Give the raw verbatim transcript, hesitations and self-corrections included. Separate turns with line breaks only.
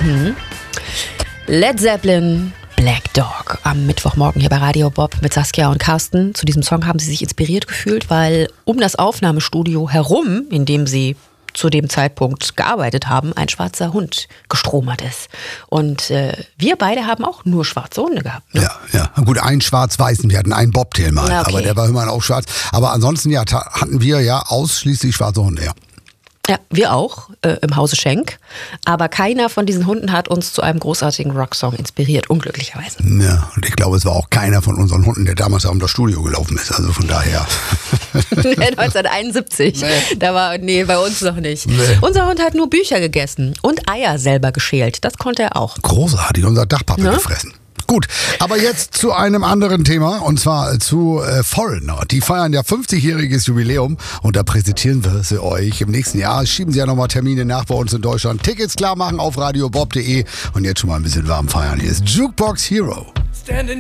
Mhm. Led Zeppelin, Black Dog. Am Mittwochmorgen hier bei Radio Bob mit Saskia und Carsten. Zu diesem Song haben sie sich inspiriert gefühlt, weil um das Aufnahmestudio herum, in dem sie zu dem Zeitpunkt gearbeitet haben, ein schwarzer Hund gestromert ist. Und äh, wir beide haben auch nur schwarze Hunde gehabt. Ne?
Ja, ja. Gut, einen schwarz-weißen. Wir hatten einen Bobtail mal,
Ja, okay.
aber der war immerhin auch schwarz. Aber ansonsten ja, ta- hatten wir ja ausschließlich schwarze Hunde, ja.
Ja, wir auch äh, im Hause Schenk. Aber keiner von diesen Hunden hat uns zu einem großartigen Rocksong inspiriert, unglücklicherweise.
Ja, und ich glaube, es war auch keiner von unseren Hunden, der damals um das Studio gelaufen ist. Also von daher.
neunzehnhunderteinundsiebzig. Nee. Da war, nee, bei uns noch nicht.
Nee.
Unser Hund hat nur Bücher gegessen und Eier selber geschält. Das konnte er auch.
Großartig, unser Dachpappe
Ja?
gefressen. Gut, aber jetzt zu einem anderen Thema, und zwar zu äh, Foreigner. Die feiern ja fünfzigjähriges Jubiläum und da präsentieren wir sie euch im nächsten Jahr. Schieben sie ja nochmal Termine nach bei uns in Deutschland. Tickets klar machen auf radiobob punkt de und jetzt schon mal ein bisschen warm feiern. Hier ist Jukebox Hero.